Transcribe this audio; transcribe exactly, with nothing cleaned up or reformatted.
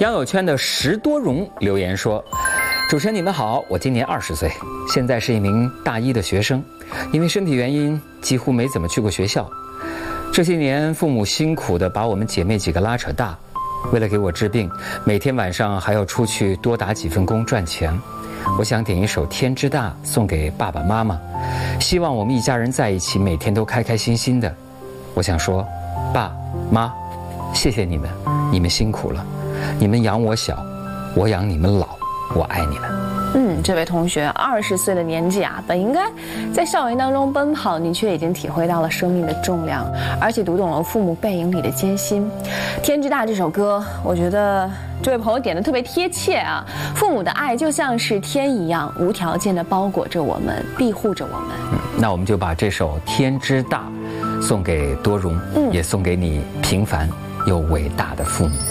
央友圈的石多荣留言说：“主持人你们好，我今年二十岁，现在是一名大一的学生，因为身体原因几乎没怎么去过学校。这些年父母辛苦地把我们姐妹几个拉扯大，为了给我治病，每天晚上还要出去多打几份工赚钱。我想点一首《天之大》送给爸爸妈妈，希望我们一家人在一起，每天都开开心心的。我想说，爸妈，谢谢你们，你们辛苦了，你们养我小，我养你们老，我爱你们。” 嗯，这位同学二十岁的年纪啊，本应该在校园当中奔跑，你却已经体会到了生命的重量，而且读懂了父母背影里的艰辛。《天之大》这首歌，我觉得这位朋友点的特别贴切啊！父母的爱就像是天一样，无条件的包裹着我们，庇护着我们。 嗯，那我们就把这首《天之大》送给多荣，嗯，也送给你平凡又伟大的父母。